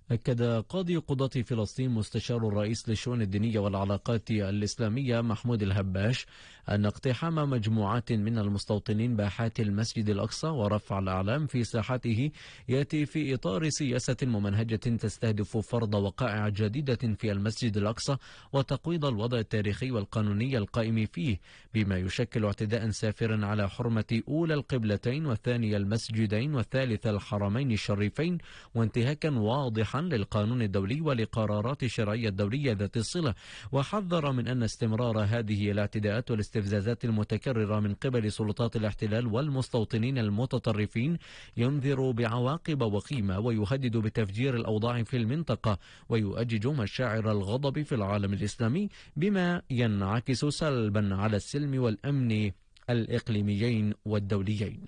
أكد قاضي قضاة فلسطين مستشار الرئيس للشؤون الدينية والعلاقات الإسلامية محمود الهباش أن اقتحام مجموعات من المستوطنين باحات المسجد الأقصى ورفع الأعلام في ساحته يأتي في إطار سياسة ممنهجة تستهدف فرض وقائع جديدة في المسجد الأقصى وتقويض الوضع التاريخي والقانوني القائم فيه، بما يشكل اعتداء سافرا على حرمة أولى القبلتين والثاني المسجدين والثالث الحرمين الشريفين، وانتهاكا واضحا للقانون الدولي ولقرارات الشرعية الدولية ذات الصلة. وحذر من أن استمرار هذه الاعتداءات والاستفزازات المتكررة من قبل سلطات الاحتلال والمستوطنين المتطرفين ينذر بعواقب وخيمة ويهدد بتفجير الأوضاع في المنطقة ويؤجج مشاعر الغضب في العالم الإسلامي، بما ينعكس سلبا على السلم والأمن الإقليميين والدوليين.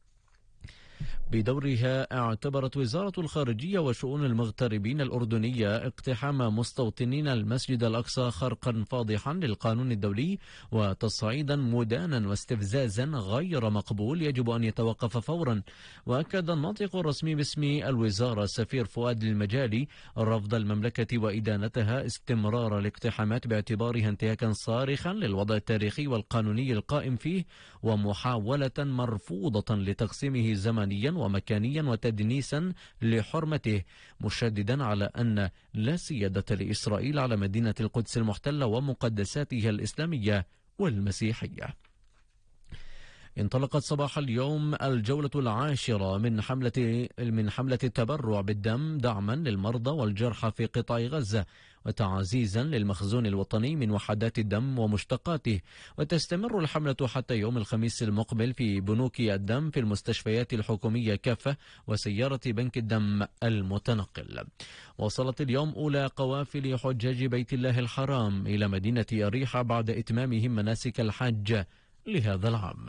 بدورها اعتبرت وزارة الخارجية وشؤون المغتربين الأردنية اقتحام مستوطنين المسجد الأقصى خرقا فاضحا للقانون الدولي وتصعيدا مدانا واستفزازا غير مقبول يجب أن يتوقف فورا. وأكد الناطق الرسمي باسم الوزارة السفير فؤاد المجالي رفض المملكة وإدانتها استمرار الاقتحامات باعتبارها انتهاكا صارخا للوضع التاريخي والقانوني القائم فيه ومحاولة مرفوضة لتقسيمه زمنيا ومكانيا وتدنيسا لحرمته، مشددا على أن لا سيادة لإسرائيل على مدينة القدس المحتلة ومقدساتها الإسلامية والمسيحية. انطلقت صباح اليوم الجولة العاشرة من حملة التبرع بالدم دعما للمرضى والجرحى في قطاع غزة وتعزيزا للمخزون الوطني من وحدات الدم ومشتقاته. وتستمر الحملة حتى يوم الخميس المقبل في بنوك الدم في المستشفيات الحكومية كافة وسيارة بنك الدم المتنقل. وصلت اليوم أولى قوافل حجاج بيت الله الحرام إلى مدينة أريحة بعد إتمامهم مناسك الحج لهذا العام.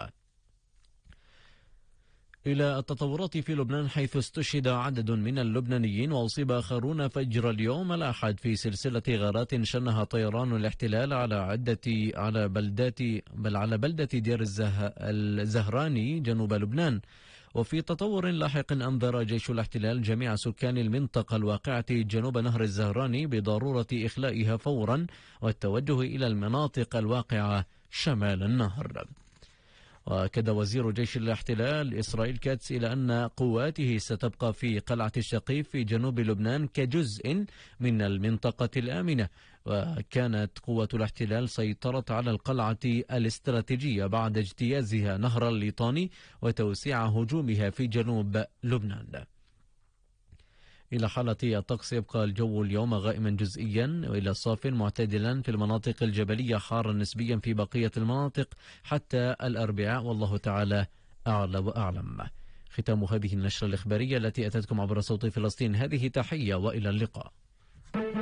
إلى التطورات في لبنان، حيث استشهد عدد من اللبنانيين وأصيب آخرون فجر اليوم الأحد في سلسلة غارات شنها طيران الاحتلال على بلدة دير الزهراني جنوب لبنان. وفي تطور لاحق أنذر جيش الاحتلال جميع سكان المنطقة الواقعة جنوب نهر الزهراني بضرورة إخلائها فورا والتوجه إلى المناطق الواقعة شمال النهر. وأكد وزير جيش الاحتلال إسرائيل كاتس إلى أن قواته ستبقى في قلعة الشقيف في جنوب لبنان كجزء من المنطقة الآمنة. وكانت قوة الاحتلال سيطرت على القلعة الاستراتيجية بعد اجتيازها نهر الليطاني وتوسيع هجومها في جنوب لبنان. إلى حالة الطقس، يبقى الجو اليوم غائما جزئيا وإلى صاف معتدلا في المناطق الجبلية، حارا نسبيا في بقية المناطق حتى الأربعاء، والله تعالى أعلى وأعلم. ختام هذه النشرة الإخبارية التي أتتكم عبر صوت فلسطين، هذه تحية وإلى اللقاء.